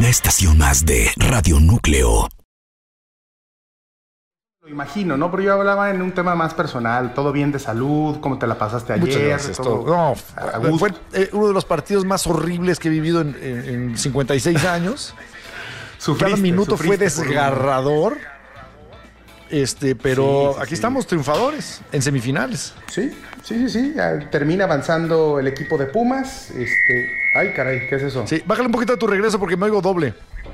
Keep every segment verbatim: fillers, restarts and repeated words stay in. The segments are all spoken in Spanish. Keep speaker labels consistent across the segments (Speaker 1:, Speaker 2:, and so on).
Speaker 1: Una estación más de Radio Núcleo.
Speaker 2: Lo imagino, ¿no? Pero yo hablaba en un tema más personal, todo bien de salud, cómo te la pasaste ayer.
Speaker 3: Muchas gracias.
Speaker 2: Todo,
Speaker 3: todo. No,
Speaker 2: a
Speaker 3: fue eh, uno de los partidos más horribles que he vivido en, en, en cincuenta y seis años.
Speaker 2: Sufriste,
Speaker 3: Cada minuto fue
Speaker 2: sufriste
Speaker 3: desgarrador. Este, pero
Speaker 2: Sí, sí,
Speaker 3: aquí
Speaker 2: sí.
Speaker 3: estamos triunfadores en semifinales.
Speaker 2: Sí, sí, sí, sí. Ah, termina avanzando el equipo de Pumas. Este, ay, caray, ¿qué es eso?
Speaker 3: Sí, bájale un poquito a tu regreso porque me oigo doble.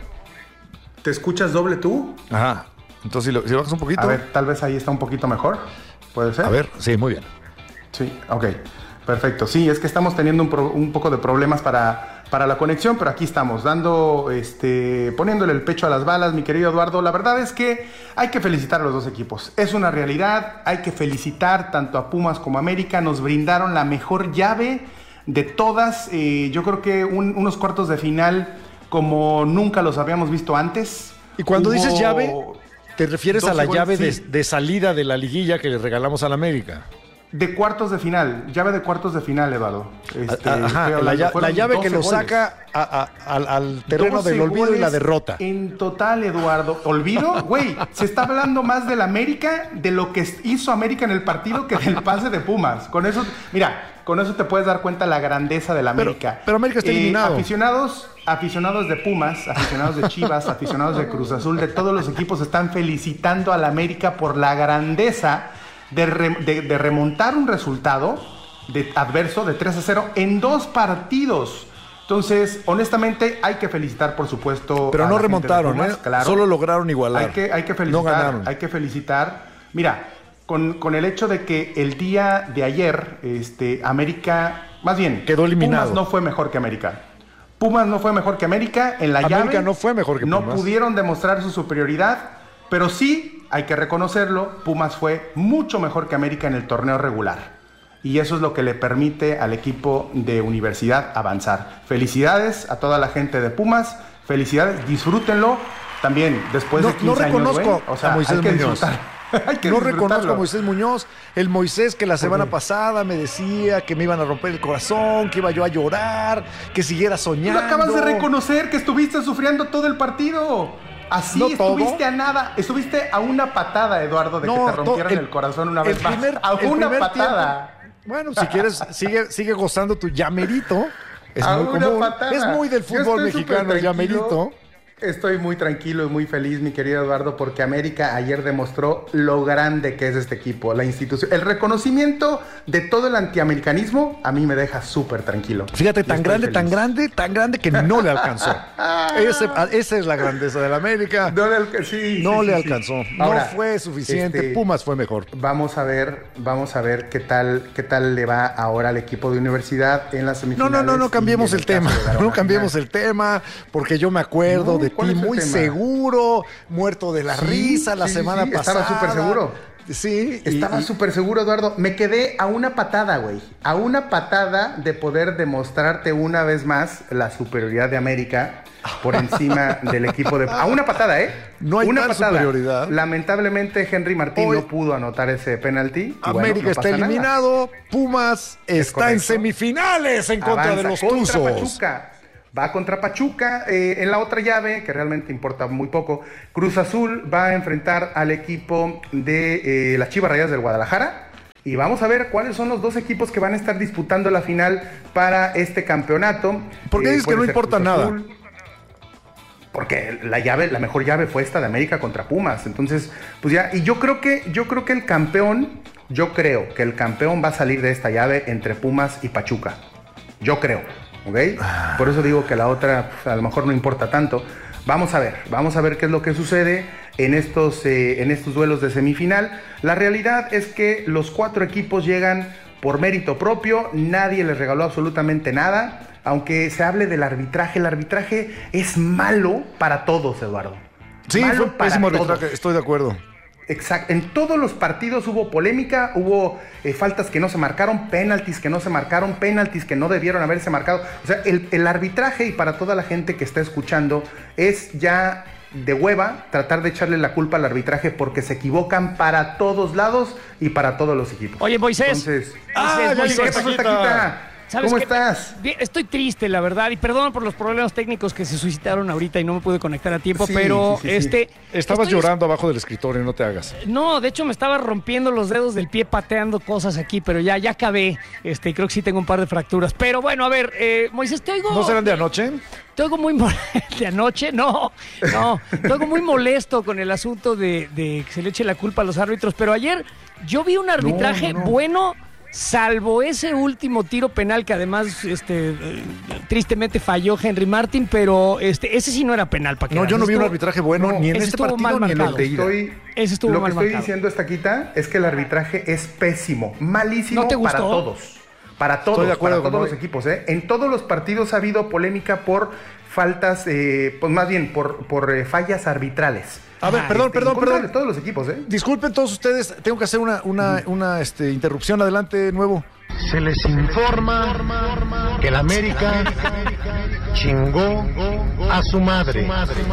Speaker 2: ¿Te escuchas doble tú?
Speaker 3: Ajá. Entonces, si, lo, si bajas un poquito.
Speaker 2: A ver, tal vez ahí está un poquito mejor. ¿Puede ser?
Speaker 3: A ver, sí, muy bien.
Speaker 2: Sí, ok. Perfecto. Sí, es que estamos teniendo un, pro- un poco de problemas para, para la conexión, pero aquí estamos, dando, este, poniéndole el pecho a las balas, mi querido Eduardo. La verdad es que hay que felicitar a los dos equipos. Es una realidad, hay que felicitar tanto a Pumas como a América. Nos brindaron la mejor llave de todas. Eh, yo creo que un- unos cuartos de final como nunca los habíamos visto antes.
Speaker 3: Y cuando
Speaker 2: Hubo
Speaker 3: dices llave, ¿te refieres a la
Speaker 2: doce
Speaker 3: llave
Speaker 2: goles,
Speaker 3: de,
Speaker 2: sí.
Speaker 3: de salida de la liguilla que le regalamos a la América?
Speaker 2: De cuartos de final, llave de cuartos de final, Eduardo. Este,
Speaker 3: A- a- ajá,
Speaker 2: estoy
Speaker 3: la,
Speaker 2: hablando,
Speaker 3: lla-
Speaker 2: fueron
Speaker 3: la llave que
Speaker 2: doce
Speaker 3: lo
Speaker 2: goles.
Speaker 3: saca a- a- al, al terreno
Speaker 2: doce
Speaker 3: del olvido y la
Speaker 2: goles
Speaker 3: derrota.
Speaker 2: En total, Eduardo. ¿Olvido? Güey, se está hablando más del América, de lo que hizo América en el partido que del pase de Pumas. Con eso, mira, con eso te puedes dar cuenta la grandeza del
Speaker 3: Pero-
Speaker 2: América.
Speaker 3: pero América está eliminado.
Speaker 2: Aficionados, aficionados de Pumas, aficionados de Chivas, aficionados de Cruz Azul, de todos los equipos están felicitando al América por la grandeza de, re- de- de remontar un resultado de adverso de tres a cero en dos partidos. Entonces, honestamente, hay que felicitar, por supuesto,
Speaker 3: Pero
Speaker 2: a
Speaker 3: no
Speaker 2: la gente de
Speaker 3: remontaron,
Speaker 2: Pumas,
Speaker 3: ¿eh?
Speaker 2: claro.
Speaker 3: Solo lograron igualar.
Speaker 2: Hay que, hay que
Speaker 3: No
Speaker 2: felicitar,
Speaker 3: ganaron.
Speaker 2: hay que felicitar. Mira, con, con el hecho de que el día de ayer, este, América, más bien,
Speaker 3: Quedó eliminado.
Speaker 2: Pumas no fue mejor que América. Pumas no fue mejor que América en la
Speaker 3: América
Speaker 2: llave.
Speaker 3: no fue mejor que
Speaker 2: No
Speaker 3: Pumas.
Speaker 2: pudieron demostrar su superioridad, pero sí, hay que reconocerlo, Pumas fue mucho mejor que América en el torneo regular. Y eso es lo que le permite al equipo de Universidad avanzar. Felicidades a toda la gente de Pumas, felicidades, disfrútenlo. También, después
Speaker 3: No,
Speaker 2: de quince
Speaker 3: no reconozco
Speaker 2: años, güey, o sea,
Speaker 3: a Moisés
Speaker 2: hay que
Speaker 3: Muñoz.
Speaker 2: disfrutar. Hay que
Speaker 3: No
Speaker 2: disfrutarlo.
Speaker 3: reconozco a Moisés Muñoz, el Moisés que la semana pasada me decía que me iban a romper el corazón, que iba yo a llorar, que siguiera
Speaker 2: Tú
Speaker 3: soñando.
Speaker 2: lo acabas de reconocer que estuviste sufriendo todo el partido. Así
Speaker 3: No todo.
Speaker 2: estuviste a nada, estuviste a una patada, Eduardo, de
Speaker 3: No,
Speaker 2: que te
Speaker 3: to-
Speaker 2: rompieran el,
Speaker 3: el-
Speaker 2: corazón una
Speaker 3: el
Speaker 2: vez más.
Speaker 3: primer-
Speaker 2: A
Speaker 3: el
Speaker 2: una
Speaker 3: primer
Speaker 2: patada.
Speaker 3: tiempo- Bueno, si quieres, sigue, sigue gozando tu llamerito. Es
Speaker 2: A
Speaker 3: muy
Speaker 2: una
Speaker 3: común.
Speaker 2: patada.
Speaker 3: Es muy del
Speaker 2: Yo
Speaker 3: fútbol
Speaker 2: estoy
Speaker 3: mexicano
Speaker 2: súper
Speaker 3: el llamerito.
Speaker 2: tranquilo. Estoy muy tranquilo y muy feliz, mi querido Eduardo, porque América ayer demostró lo grande que es este equipo, la institución. El reconocimiento de todo el antiamericanismo a mí me deja súper tranquilo.
Speaker 3: Fíjate,
Speaker 2: Y
Speaker 3: tan
Speaker 2: estoy
Speaker 3: grande,
Speaker 2: feliz.
Speaker 3: tan grande, tan grande que no le alcanzó. Ese- esa es la grandeza de la América.
Speaker 2: No le, alca- sí,
Speaker 3: No
Speaker 2: sí,
Speaker 3: le
Speaker 2: sí, sí.
Speaker 3: alcanzó.
Speaker 2: Ahora,
Speaker 3: no fue suficiente.
Speaker 2: este,
Speaker 3: Pumas fue mejor.
Speaker 2: Vamos a ver, vamos a ver qué tal, qué tal le va ahora al equipo de Universidad en las
Speaker 3: No,
Speaker 2: semifinales.
Speaker 3: no, no, no
Speaker 2: y
Speaker 3: cambiemos
Speaker 2: en
Speaker 3: el tema.
Speaker 2: caso de dar
Speaker 3: No
Speaker 2: una
Speaker 3: cambiemos
Speaker 2: final.
Speaker 3: el tema, porque yo me acuerdo
Speaker 2: No,
Speaker 3: de
Speaker 2: ¿cuál
Speaker 3: ti
Speaker 2: es el
Speaker 3: muy
Speaker 2: tema?
Speaker 3: seguro, muerto de la
Speaker 2: Sí,
Speaker 3: risa la
Speaker 2: sí,
Speaker 3: semana
Speaker 2: sí,
Speaker 3: pasada.
Speaker 2: estaba súper seguro.
Speaker 3: Sí, y-
Speaker 2: Estaba
Speaker 3: y-
Speaker 2: súper seguro, Eduardo. Me quedé a una patada, güey. A una patada de poder demostrarte una vez más la superioridad de América por encima del equipo de... A una patada, ¿eh?
Speaker 3: No hay
Speaker 2: una
Speaker 3: tal superioridad.
Speaker 2: Lamentablemente, Henry Martín
Speaker 3: Hoy-
Speaker 2: no pudo anotar ese penalti. y bueno,
Speaker 3: América
Speaker 2: no
Speaker 3: está
Speaker 2: pasa nada.
Speaker 3: eliminado, Pumas está en
Speaker 2: correcto.
Speaker 3: semifinales en contra
Speaker 2: Avanza
Speaker 3: de los
Speaker 2: contra
Speaker 3: Tuzos.
Speaker 2: Pachuca. Va contra Pachuca. Eh, en la otra llave, que realmente importa muy poco, Cruz Azul va a enfrentar al equipo de eh, las Chivas Rayadas del Guadalajara. Y vamos a ver cuáles son los dos equipos que van a estar disputando la final para este campeonato.
Speaker 3: ¿Por qué
Speaker 2: Eh,
Speaker 3: dices que
Speaker 2: puede
Speaker 3: no
Speaker 2: ser
Speaker 3: importa
Speaker 2: Cruz
Speaker 3: nada?
Speaker 2: Azul, porque la llave, la mejor llave fue esta de América contra Pumas. Entonces, pues ya, y yo creo que, yo creo que el campeón, yo creo que el campeón va a salir de esta llave entre Pumas y Pachuca. Yo creo, ¿ok? Por eso digo que la otra, pues, a lo mejor no importa tanto. Vamos a ver, vamos a ver qué es lo que sucede en estos, eh, en estos duelos de semifinal. La realidad es que los cuatro equipos llegan por mérito propio, nadie les regaló absolutamente nada. Aunque se hable del arbitraje, el arbitraje es malo para todos, Eduardo.
Speaker 3: Sí,
Speaker 2: Malo
Speaker 3: fue
Speaker 2: para
Speaker 3: pésimo
Speaker 2: todos.
Speaker 3: arbitraje, estoy de acuerdo.
Speaker 2: Exacto. En todos los partidos hubo polémica, hubo eh, faltas que no se marcaron, penaltis que no se marcaron, penaltis que no debieron haberse marcado. O sea, el, el arbitraje, y para toda la gente que está escuchando, es ya de hueva tratar de echarle la culpa al arbitraje porque se equivocan para todos lados y para todos los equipos.
Speaker 4: Oye, Moisés.
Speaker 2: Entonces,
Speaker 3: Ah, ya
Speaker 4: Moisés,
Speaker 3: llegó
Speaker 2: ¿qué
Speaker 3: esta
Speaker 2: pasó,
Speaker 3: Taquita.
Speaker 2: Taquita?
Speaker 4: ¿Sabes
Speaker 2: ¿Cómo
Speaker 4: qué?
Speaker 2: estás?
Speaker 4: Bien, estoy triste, la verdad, y perdón por los problemas técnicos que se suscitaron ahorita y no me pude conectar a tiempo,
Speaker 2: Sí,
Speaker 4: pero
Speaker 2: sí, sí, sí.
Speaker 4: este...
Speaker 3: Estabas
Speaker 4: estoy-
Speaker 3: llorando abajo del escritorio, no te hagas.
Speaker 4: No, de hecho me estaba rompiendo los dedos del pie pateando cosas aquí, pero ya, ya acabé. Este, creo que sí tengo un par de fracturas. Pero bueno, a ver, eh, Moisés, te oigo...
Speaker 3: ¿No serán de anoche?
Speaker 4: Te oigo muy molesto. ¿De anoche? No, no. Te oigo muy molesto con el asunto de, de que se le eche la culpa a los árbitros, pero ayer yo vi un arbitraje
Speaker 2: No, no, no.
Speaker 4: bueno... Salvo ese último tiro penal que además este, eh, tristemente falló Henry Martin, pero este, ese sí no era penal. ¿Para qué?
Speaker 3: No, yo no vi un
Speaker 4: Estuvo-
Speaker 3: arbitraje bueno
Speaker 2: no,
Speaker 3: ni en
Speaker 4: ese
Speaker 3: este
Speaker 4: estuvo
Speaker 3: partido
Speaker 4: mal
Speaker 3: ni en el
Speaker 4: marcado.
Speaker 3: de ida.
Speaker 2: Estoy,
Speaker 4: Ese estuvo
Speaker 2: lo
Speaker 4: mal
Speaker 2: que estoy
Speaker 4: marcado.
Speaker 2: diciendo esta quita es que el arbitraje es pésimo, malísimo
Speaker 4: ¿No te
Speaker 2: para
Speaker 4: gustó?
Speaker 2: todos. Para todos,
Speaker 3: Estoy de acuerdo
Speaker 2: para
Speaker 3: con
Speaker 2: todos
Speaker 3: Moy.
Speaker 2: los equipos. ¿eh? En todos los partidos ha habido polémica por faltas, eh, pues más bien por, por eh, fallas arbitrales.
Speaker 3: A ver,
Speaker 4: Ay,
Speaker 3: perdón,
Speaker 2: En
Speaker 3: perdón,
Speaker 2: contra de
Speaker 3: perdón.
Speaker 2: todos los equipos, ¿eh?
Speaker 3: Disculpen todos ustedes, tengo que hacer una, una, una este, interrupción. Adelante, nuevo.
Speaker 5: Se les informa que el América chingó a su madre.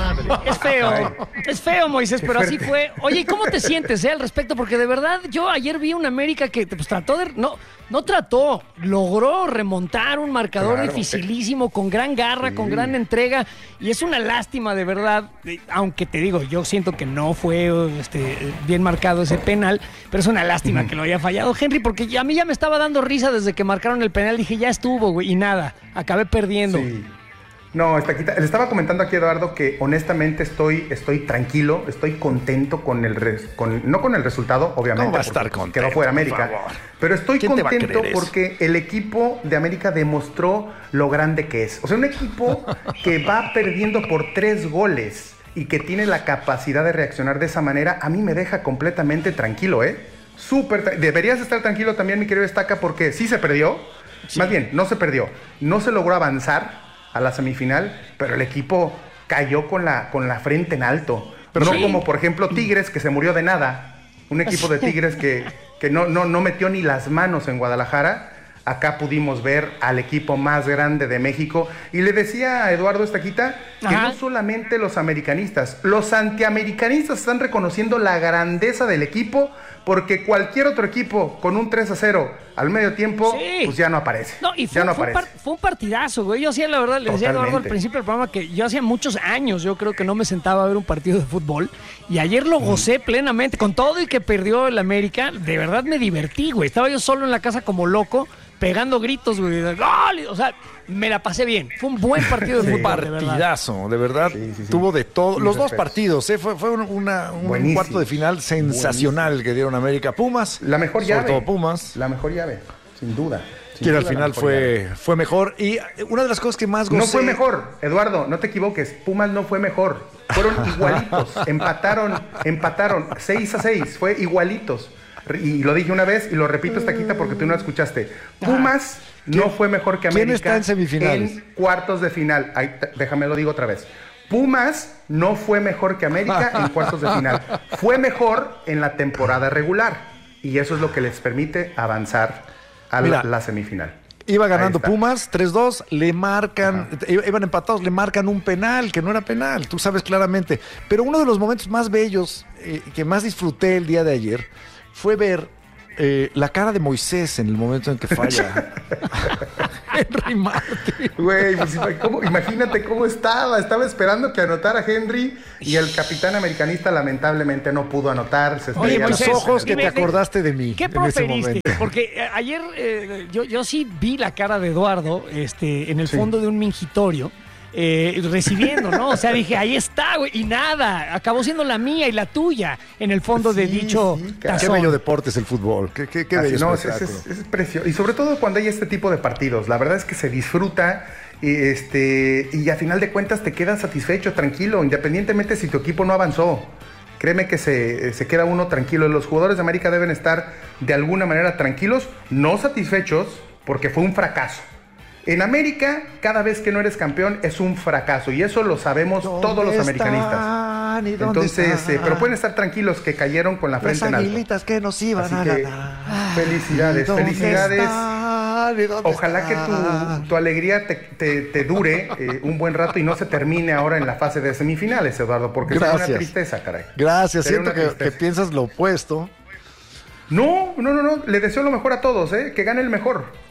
Speaker 4: Es feo, es feo, Moisés, pero así fue. Oye, ¿y cómo te sientes eh, al respecto? Porque de verdad, yo ayer vi un América que pues, trató de... No, no trató, logró remontar un marcador
Speaker 2: Claro,
Speaker 4: dificilísimo, con gran garra,
Speaker 2: sí.
Speaker 4: con gran entrega. Y es una lástima, de verdad, eh, aunque te digo, yo siento que no fue este, bien marcado ese penal, pero es una lástima que lo haya fallado Henry, porque ya- a mí ya me estaba dando risa desde que marcaron el penal. Dije, ya estuvo, güey, y nada, acabé perdiendo.
Speaker 2: Sí. No, esta quita. Le estaba comentando aquí a Eduardo que honestamente estoy, estoy tranquilo, estoy contento con el res- con, no con el resultado, obviamente.
Speaker 3: ¿Cómo va a
Speaker 2: porque,
Speaker 3: estar
Speaker 2: pues,
Speaker 3: contento,
Speaker 2: quedó fuera
Speaker 3: por
Speaker 2: América.
Speaker 3: favor?
Speaker 2: Pero estoy
Speaker 3: ¿Quién te va a
Speaker 2: contento
Speaker 3: creer eso?
Speaker 2: porque el equipo de América demostró lo grande que es. O sea, un equipo que va perdiendo por tres goles y que tiene la capacidad de reaccionar de esa manera, a mí me deja completamente tranquilo, ¿eh? Súper. tra- Deberías estar tranquilo también, mi querido Estaca, porque sí se perdió. Más bien, no se perdió. No se logró avanzar a la semifinal, pero el equipo cayó con la, con la frente en alto.
Speaker 3: Pero
Speaker 2: no
Speaker 4: sí.
Speaker 2: como, por ejemplo, Tigres, que se murió de nada. Un equipo de Tigres que, que no, no, no metió ni las manos en Guadalajara. Acá pudimos ver al equipo más grande de México. Y le decía a Eduardo Estaquita que
Speaker 4: Ajá.
Speaker 2: no solamente los americanistas, los antiamericanistas están reconociendo la grandeza del equipo, porque cualquier otro equipo con un tres a cero al medio tiempo,
Speaker 4: Sí.
Speaker 2: pues ya no aparece.
Speaker 4: No, y fue,
Speaker 2: ya no
Speaker 4: fue un
Speaker 2: aparece.
Speaker 4: par- fue un partidazo, güey. Yo hacía, la verdad, le decía a Eduardo al
Speaker 2: Totalmente.
Speaker 4: principio del programa que yo hacía muchos años, yo creo que no me sentaba a ver un partido de fútbol. Y ayer lo gocé plenamente, con todo y que perdió el América. De verdad me divertí, güey. Estaba yo solo en la casa como loco, pegando gritos, güey. de ¡Gol! O sea, me la pasé bien. Fue un buen partido de
Speaker 3: Un
Speaker 4: fútbol, de verdad.
Speaker 3: partidazo, de verdad.
Speaker 2: Sí, sí, sí.
Speaker 3: Tuvo de todo.
Speaker 2: Mis
Speaker 3: Los dos
Speaker 2: respetos.
Speaker 3: partidos, ¿eh? fue, fue un, una- un
Speaker 2: Buenísimo.
Speaker 3: cuarto de final sensacional que dieron América Pumas.
Speaker 2: La mejor
Speaker 3: sobre
Speaker 2: llave.
Speaker 3: todo Pumas.
Speaker 2: La mejor llave, sin duda. Sin
Speaker 3: Que al
Speaker 2: duda la
Speaker 3: final
Speaker 2: mejor llave.
Speaker 3: fue, fue mejor. Y eh, una de las cosas que más gocé...
Speaker 2: No fue mejor, Eduardo, no te equivoques. Pumas no fue mejor. Fueron igualitos. empataron, empataron seis a seis. Fue igualitos. Y lo dije una vez y lo repito esta quita porque tú no lo escuchaste. Pumas no fue mejor que
Speaker 3: ¿Quién
Speaker 2: América.
Speaker 3: está en semifinales?
Speaker 2: En cuartos de final. Ahí, te- déjame lo digo otra vez. Pumas no fue mejor que América en cuartos de final. Fue mejor en la temporada regular. Y eso es lo que les permite avanzar a
Speaker 3: Mira,
Speaker 2: la, la semifinal.
Speaker 3: Iba
Speaker 2: Ahí
Speaker 3: ganando
Speaker 2: está.
Speaker 3: Pumas tres dos, le marcan, i- iban empatados, le marcan un penal, que no era penal, tú sabes claramente. Pero uno de los momentos más bellos, eh, que más disfruté el día de ayer, fue ver eh, la cara de Moisés en el momento en que falla Henry Martin.
Speaker 2: Güey, pues, ¿cómo? Imagínate cómo estaba. Estaba esperando que anotara Henry y el capitán americanista lamentablemente no pudo anotar. Se
Speaker 4: Oye,
Speaker 2: estrella
Speaker 3: Los
Speaker 4: Moisés,
Speaker 2: la-
Speaker 3: ojos que
Speaker 4: dime,
Speaker 3: te acordaste de mí
Speaker 4: ¿Qué
Speaker 3: en ese
Speaker 4: proferiste?
Speaker 3: momento.
Speaker 4: Porque eh, ayer eh, yo, yo sí vi la cara de Eduardo este, en el
Speaker 2: Sí.
Speaker 4: fondo de un mingitorio. eh, recibiendo, ¿no? O sea, dije, ahí está, güey, y nada, acabó siendo la mía y la tuya en el fondo de
Speaker 2: Sí,
Speaker 4: dicho
Speaker 2: sí, cara.
Speaker 3: Qué
Speaker 4: tazón.
Speaker 3: bello deporte es el fútbol, qué, qué, qué
Speaker 2: Así,
Speaker 3: bello
Speaker 2: no, es,
Speaker 3: espectáculo.
Speaker 2: es, es precioso. Y sobre todo cuando hay este tipo de partidos. La verdad es que se disfruta y, este, y a final de cuentas te quedas satisfecho, tranquilo, independientemente si tu equipo no avanzó. Créeme que se, se queda uno tranquilo. Los jugadores de América deben estar de alguna manera tranquilos, no satisfechos, porque fue un fracaso. En América, cada vez que no eres campeón es un fracaso y eso lo sabemos todos los americanistas. Entonces, eh, pero pueden estar tranquilos que cayeron con la
Speaker 3: Las
Speaker 2: frente en alto.
Speaker 3: aguilitas que nos iban
Speaker 2: Así
Speaker 3: a
Speaker 2: que,
Speaker 3: ganar.
Speaker 2: felicidades,
Speaker 3: ¿Y dónde
Speaker 2: felicidades.
Speaker 3: están? ¿Y dónde
Speaker 2: Ojalá que
Speaker 3: están?
Speaker 2: tu, tu alegría te, te- te dure eh, un buen rato y no se termine ahora en la fase de semifinales, Eduardo, porque sería una
Speaker 3: Gracias.
Speaker 2: tristeza, caray.
Speaker 3: Gracias,
Speaker 2: Sería
Speaker 3: siento
Speaker 2: una
Speaker 3: que,
Speaker 2: tristeza.
Speaker 3: que piensas lo opuesto.
Speaker 2: No, no, no, no, le deseo lo mejor a todos, ¿eh? Que gane el mejor.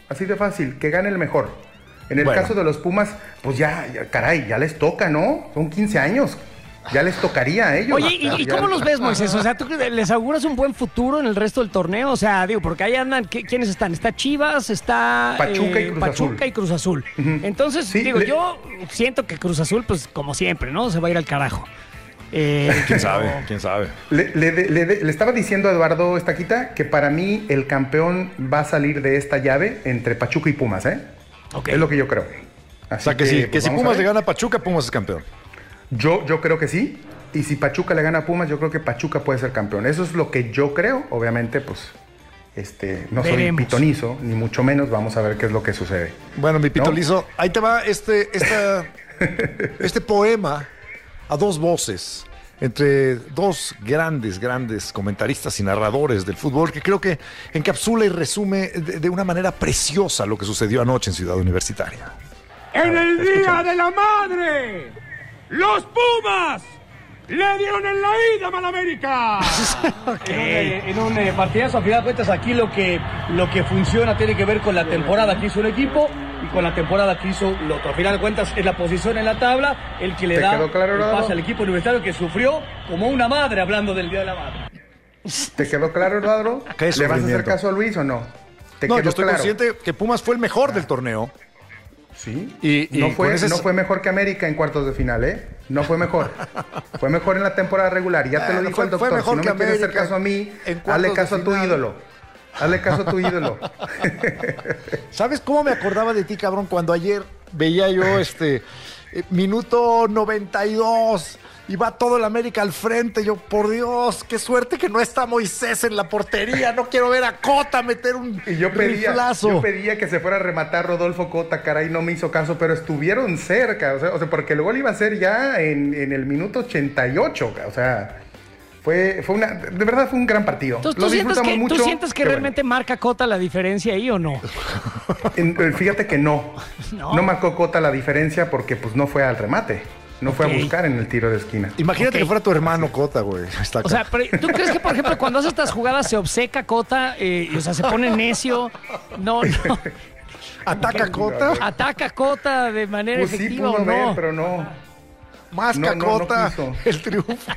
Speaker 2: así de fácil, que gane el mejor. En el
Speaker 3: Bueno.
Speaker 2: caso de los Pumas, pues ya, ya, caray, ya les toca, ¿no? Son quince años, ya les tocaría a ellos.
Speaker 4: Oye, ¿y,
Speaker 2: Ya-
Speaker 4: y
Speaker 2: ya-
Speaker 4: cómo los ves, Moisés? O sea, ¿tú les auguras un buen futuro en el resto del torneo? O sea, digo, porque ahí andan, ¿qué- ¿quiénes están? Está Chivas, está
Speaker 2: Pachuca y Cruz
Speaker 4: Pachuca
Speaker 2: Azul.
Speaker 4: y Cruz Azul.
Speaker 2: Ujú.
Speaker 4: Entonces,
Speaker 2: Sí,
Speaker 4: digo,
Speaker 2: le-
Speaker 4: yo siento que Cruz Azul, pues como siempre, ¿no? Se va a ir al carajo. Eh,
Speaker 3: ¿Quién sabe? ¿Quién sabe?
Speaker 2: Le, le- le- le- le estaba diciendo a Eduardo Estaquita que para mí el campeón va a salir de esta llave entre Pachuca y Pumas, ¿eh?
Speaker 4: Ok.
Speaker 2: Es lo que yo creo.
Speaker 3: O
Speaker 2: Así
Speaker 3: sea, que, si, que
Speaker 2: pues,
Speaker 3: si
Speaker 2: vamos a
Speaker 3: Pumas
Speaker 2: ver.
Speaker 3: le gana a Pachuca, Pumas es campeón.
Speaker 2: Yo, yo creo que sí. Y si Pachuca le gana a Pumas, yo creo que Pachuca puede ser campeón. Eso es lo que yo creo. Obviamente, pues, este, no soy
Speaker 4: Veremos.
Speaker 2: pitonizo, ni mucho menos. Vamos a ver qué es lo que sucede.
Speaker 3: Bueno, mi pitolizo, ahí te va este, esta, este poema a dos voces, entre dos grandes, grandes comentaristas y narradores del fútbol, que creo que encapsula y resume de, de una manera preciosa lo que sucedió anoche en Ciudad Universitaria.
Speaker 6: En el Día
Speaker 2: escuchamos.
Speaker 6: de la Madre, los Pumas le dieron en la ida a América.
Speaker 7: En un, eh, en un eh, partidazo, a final de cuentas, aquí lo que, lo que funciona tiene que ver con la temporada que hizo el equipo y con la temporada que hizo el otro. A final de cuentas, es la posición en la tabla el que le
Speaker 2: ¿Te
Speaker 7: da
Speaker 2: quedó claro,
Speaker 7: el
Speaker 2: Eduardo?
Speaker 7: pase al equipo universitario que sufrió como una madre, hablando del Día de la Madre.
Speaker 2: ¿Te quedó claro, Eduardo?
Speaker 3: Qué
Speaker 2: ¿Le vas a hacer
Speaker 3: sufrimiento.
Speaker 2: caso a Luis o no? ¿Te
Speaker 3: No,
Speaker 2: quedó
Speaker 3: yo estoy
Speaker 2: claro?
Speaker 3: consciente que Pumas fue el mejor del torneo.
Speaker 2: Sí.
Speaker 3: Y- y
Speaker 2: no,
Speaker 3: con
Speaker 2: fue,
Speaker 3: ese-
Speaker 2: no fue mejor que América en cuartos de final, ¿eh? No fue mejor. Fue mejor en la temporada regular. Y ya te lo
Speaker 3: Bueno,
Speaker 2: dijo
Speaker 3: fue-
Speaker 2: el
Speaker 3: fue
Speaker 2: doctor.
Speaker 3: mejor
Speaker 2: Si no
Speaker 3: que
Speaker 2: me quieres hacer
Speaker 3: América
Speaker 2: caso a mí,
Speaker 3: en cuartos
Speaker 2: hazle
Speaker 3: de
Speaker 2: caso a tu
Speaker 3: final.
Speaker 2: ídolo. Hazle caso a tu ídolo.
Speaker 3: ¿Sabes cómo me acordaba de ti, cabrón, cuando ayer veía yo este eh, minuto noventa y dos y va todo el América al frente? Yo, por Dios, qué suerte que no está Moisés en la portería. No quiero ver a Cota meter un
Speaker 2: Y yo pedía,
Speaker 3: riflazo.
Speaker 2: yo pedía que se fuera a rematar Rodolfo Cota, caray, no me hizo caso, pero estuvieron cerca, o sea, o sea porque el gol iba a ser ya en, en el minuto ochenta y ocho, o sea, fue, fue una, de verdad fue un gran partido.
Speaker 4: Entonces,
Speaker 2: Lo
Speaker 4: ¿tú sientes,
Speaker 2: disfrutamos
Speaker 4: que,
Speaker 2: mucho.
Speaker 4: ¿tú sientes que
Speaker 2: qué bueno.
Speaker 4: realmente marca Cota la diferencia ahí o no?
Speaker 2: En- eh, fíjate que no.
Speaker 4: No.
Speaker 2: no, marcó Cota la diferencia porque pues no fue al remate, no fue
Speaker 4: Ok.
Speaker 2: a buscar en el tiro de esquina.
Speaker 3: Imagínate
Speaker 4: Ok.
Speaker 3: que fuera tu hermano Cota, güey. Está
Speaker 4: O
Speaker 3: acá.
Speaker 4: sea, pero, ¿tú crees que, por ejemplo, cuando hace estas jugadas se obceca Cota? Eh, y, o sea, se pone necio. No, no.
Speaker 3: ¿Ataca Cota?
Speaker 4: ¿Ataca Cota de manera
Speaker 2: Pues sí
Speaker 4: efectiva
Speaker 2: pudo
Speaker 4: o no?
Speaker 2: ver, pero no.
Speaker 3: Masca
Speaker 2: no, no, no
Speaker 3: Cota
Speaker 2: quiso.
Speaker 3: el triunfo.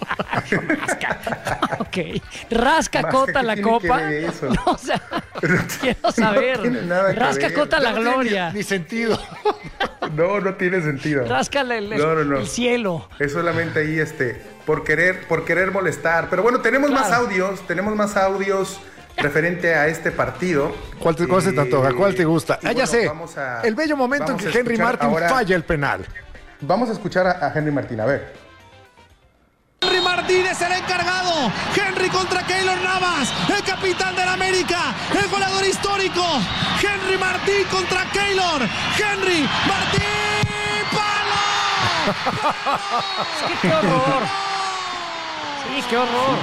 Speaker 4: Ok. ¿Rasca
Speaker 2: Masca,
Speaker 4: Cota
Speaker 2: ¿qué
Speaker 4: la
Speaker 2: tiene que
Speaker 4: copa?
Speaker 2: ver eso?
Speaker 4: No, o sea, quiero saber.
Speaker 2: tiene nada que
Speaker 4: Rasca
Speaker 2: ver.
Speaker 4: Cota la
Speaker 3: No tiene
Speaker 4: gloria.
Speaker 3: Ni, ni sentido.
Speaker 2: No, no tiene sentido.
Speaker 4: Rasca el, el-
Speaker 2: No, no, no.
Speaker 4: el cielo.
Speaker 2: Es solamente ahí, este, por querer, por querer molestar. Pero bueno, tenemos
Speaker 4: Claro.
Speaker 2: más audios, tenemos más audios referente a este partido.
Speaker 3: ¿Cuál te, cuál se te antoja? ¿Cuál te gusta?
Speaker 2: y
Speaker 3: Ah, ya
Speaker 2: bueno,
Speaker 3: sé.
Speaker 2: vamos a-
Speaker 3: El bello momento en
Speaker 2: vamos
Speaker 3: que
Speaker 2: a
Speaker 3: Henry
Speaker 2: escuchar
Speaker 3: Martin
Speaker 2: ahora-
Speaker 3: falla el penal.
Speaker 2: Vamos a escuchar a, a Henry Martín, a ver.
Speaker 8: Henry Martínez, el encargado. Henry contra Keylor Navas, el capitán del América, el goleador histórico. Henry Martín contra Keylor. Henry Martín, ¡palo!
Speaker 4: Sí, qué horror. Sí, qué horror.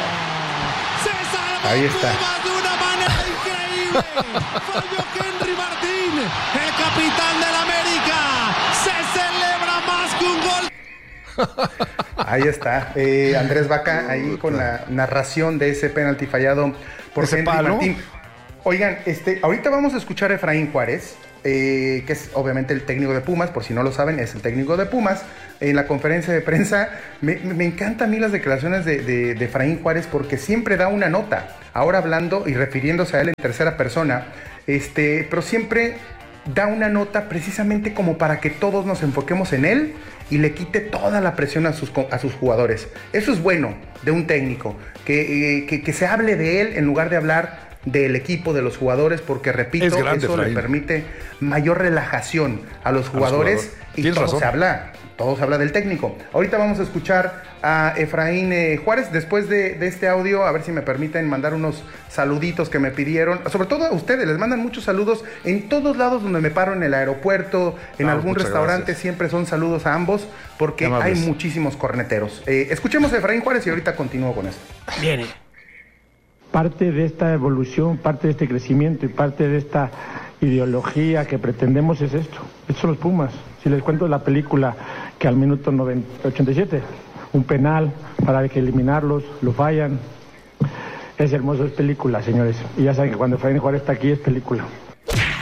Speaker 8: Se salvó
Speaker 2: Ahí está.
Speaker 8: Pumas de una manera increíble. Falló Henry Martín, el capitán del América. Se celebra más que un gol.
Speaker 2: Ahí está. Eh, Andrés Vaca, ahí con la narración de ese penalti fallado por
Speaker 3: ¿Ese
Speaker 2: Henry
Speaker 3: palo?
Speaker 2: Martín. Oigan, este, ahorita vamos a escuchar a Efraín Juárez, eh, que es obviamente el técnico de Pumas, por si no lo saben, es el técnico de Pumas. En la conferencia de prensa, me, me encantan a mí las declaraciones de, de, de Efraín Juárez porque siempre da una nota, ahora hablando y refiriéndose a él en tercera persona, este, pero siempre da una nota precisamente como para que todos nos enfoquemos en él y le quite toda la presión a sus, a sus jugadores. Eso es bueno de un técnico, que, eh, que, que se hable de él en lugar de hablar del equipo, de los jugadores, porque repito,
Speaker 3: Es grande,
Speaker 2: eso le
Speaker 3: Efraín.
Speaker 2: permite mayor relajación a los jugadores
Speaker 3: jugadores.
Speaker 2: y
Speaker 3: Tienes
Speaker 2: todo
Speaker 3: razón.
Speaker 2: se habla, todo se habla del técnico. Ahorita vamos a escuchar a Efraín eh, Juárez después de, de este audio, a ver si me permiten mandar unos saluditos que me pidieron, sobre todo a ustedes, les mandan muchos saludos en todos lados donde me paro, en el aeropuerto, en
Speaker 3: Ah,
Speaker 2: algún
Speaker 3: muchas
Speaker 2: restaurante,
Speaker 3: gracias.
Speaker 2: siempre son saludos a ambos, porque
Speaker 3: Qué amables.
Speaker 2: hay muchísimos corneteros. Eh, escuchemos a Efraín Juárez y ahorita continúo con esto.
Speaker 4: Viene.
Speaker 9: Parte de esta evolución, parte de este crecimiento y parte de esta ideología que pretendemos es esto. Estos son los Pumas. Si les cuento la película que al minuto noventa, ochenta y siete, un penal para que eliminarlos, lo fallan. Es hermoso, es película, señores. Y ya saben que cuando Efraín Juárez está aquí es película.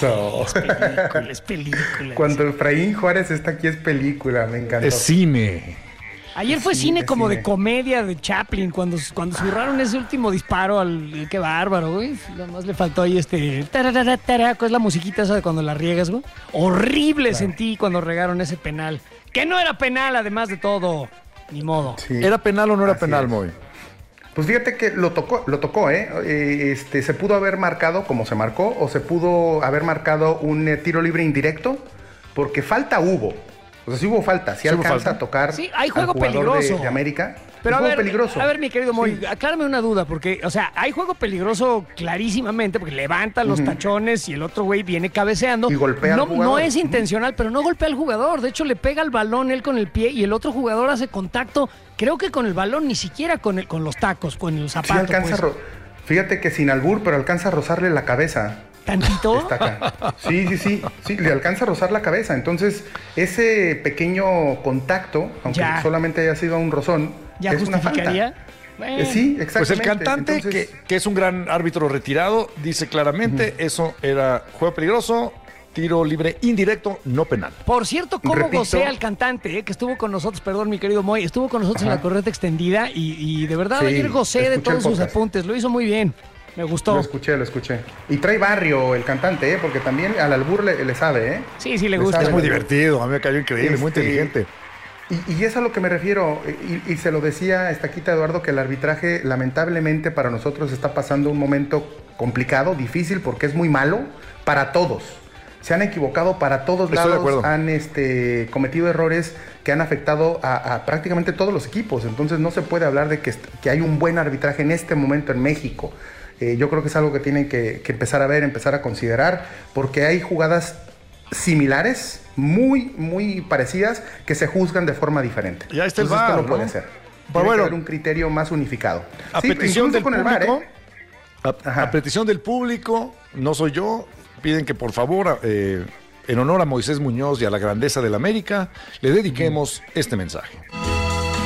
Speaker 2: Eso.
Speaker 4: Es película, es película.
Speaker 2: Cuando Efraín Juárez está aquí es película, me encantó.
Speaker 3: Es cine.
Speaker 4: Ayer fue
Speaker 2: Sí,
Speaker 4: cine
Speaker 2: de
Speaker 4: como
Speaker 2: cine.
Speaker 4: de comedia de Chaplin, cuando, cuando zurraron ese último disparo al... Qué bárbaro, güey. Nada más le faltó ahí este... tararara, tarara, ¿cuál es la musiquita esa de cuando la riegas, güey? Horrible claro. Sentí cuando regaron ese penal. Que no era penal, además de todo. Ni modo.
Speaker 2: Sí.
Speaker 3: ¿Era penal o no era
Speaker 2: Así
Speaker 3: penal,
Speaker 2: es.
Speaker 3: Moy?
Speaker 2: Pues fíjate que lo tocó, lo tocó, ¿eh? Eh, Este, se pudo haber marcado como se marcó, o se pudo haber marcado un eh, tiro libre indirecto, porque falta hubo. O sea, sí hubo falta, sí,
Speaker 3: ¿Sí hubo
Speaker 2: alcanza
Speaker 3: falta?
Speaker 2: a tocar.
Speaker 4: Sí, hay juego
Speaker 2: al jugador
Speaker 4: peligroso.
Speaker 2: De, de América.
Speaker 4: Pero a
Speaker 2: juego
Speaker 4: ver,
Speaker 2: peligroso.
Speaker 4: a ver, mi querido Moy,
Speaker 2: Sí.
Speaker 4: aclárame una duda, porque, o sea, hay juego peligroso clarísimamente, porque levanta los uh-huh. tachones y el otro güey viene cabeceando.
Speaker 2: Y golpea
Speaker 4: no,
Speaker 2: al jugador.
Speaker 4: No es intencional, pero no golpea al jugador. De hecho, le pega al balón él con el pie y el otro jugador hace contacto, creo que con el balón, ni siquiera con, el, con los tacos, con el zapato.
Speaker 2: Sí alcanza
Speaker 4: pues.
Speaker 2: ro- Fíjate que sin albur, pero alcanza a rozarle la cabeza.
Speaker 4: ¿Tantito?
Speaker 2: Está acá. Sí, sí, sí, sí, le alcanza a rozar la cabeza. Entonces, ese pequeño contacto, aunque
Speaker 4: ya.
Speaker 2: solamente haya sido un rozón,
Speaker 4: ¿Ya
Speaker 2: es una
Speaker 4: justificaría?
Speaker 2: falta.
Speaker 4: Bueno.
Speaker 2: Eh, sí, exactamente.
Speaker 3: Pues el cantante,
Speaker 2: Entonces,
Speaker 3: que, que es un gran árbitro retirado, dice claramente, uh-huh. eso era juego peligroso, tiro libre indirecto, no penal.
Speaker 4: Por cierto, cómo
Speaker 2: Repito.
Speaker 4: gocé al cantante, eh, que estuvo con nosotros, perdón, mi querido Moy, estuvo con nosotros Ajá. en la correta extendida y, y de verdad
Speaker 2: Sí,
Speaker 4: ayer gocé de todos sus
Speaker 2: podcast.
Speaker 4: apuntes, lo hizo muy bien. Me gustó.
Speaker 2: Lo escuché, lo escuché. Y trae barrio el cantante, ¿eh? Porque también al albur le, le sabe, ¿eh?
Speaker 4: Sí, sí le gusta.
Speaker 3: Es muy divertido, a mí me cayó increíble, este, muy inteligente.
Speaker 2: Y, y es a lo que me refiero, y, y se lo decía Estaquita Eduardo, que el arbitraje lamentablemente para nosotros está pasando un momento complicado, difícil, porque es muy malo para todos. Se han equivocado para todos
Speaker 3: Estoy
Speaker 2: lados, han este, cometido errores que han afectado a, a prácticamente todos los equipos. Entonces no se puede hablar de que, que hay un buen arbitraje en este momento en México. Eh, yo creo que es algo que tienen que, que empezar a ver, empezar a considerar, porque hay jugadas similares, muy, muy parecidas, que se juzgan de forma diferente.
Speaker 3: Ya está el
Speaker 2: Entonces,
Speaker 3: V A R,
Speaker 2: esto no
Speaker 3: ¿no?
Speaker 2: puede ser.
Speaker 3: Pero
Speaker 2: Tiene
Speaker 3: bueno,
Speaker 2: que haber un criterio más unificado.
Speaker 3: A
Speaker 2: Sí,
Speaker 3: petición
Speaker 2: incluso
Speaker 3: del
Speaker 2: con el V A R,
Speaker 3: público,
Speaker 2: ¿eh?
Speaker 3: a, a petición del público, no soy yo, piden que por favor, eh, en honor a Moisés Muñoz y a la grandeza de la América, le dediquemos este mensaje.